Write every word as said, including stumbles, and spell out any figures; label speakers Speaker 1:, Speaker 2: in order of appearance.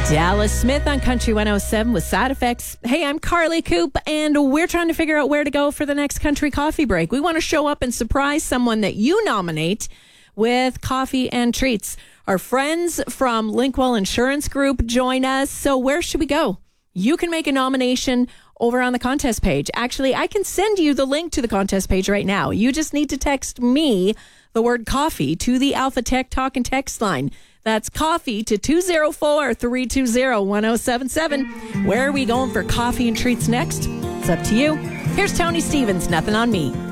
Speaker 1: Dallas Smith on Country one oh seven with Side Effects. Hey, I'm Carly Coop, and we're trying to figure out where to go for the next country coffee break. We want to show up and surprise someone that you nominate with coffee and treats. Our friends from Linkwell Insurance Group join us. So where should we go? You can make a nomination over on the contest page. Actually, I can send you the link to the contest page right now. You just need to text me the word coffee to the Alpha Tech Talk and Text line. That's coffee to two oh four, three two oh, one oh seven seven. Where are we going for coffee and treats next? It's up to you. Here's Tony Stevens, Nothing on Me.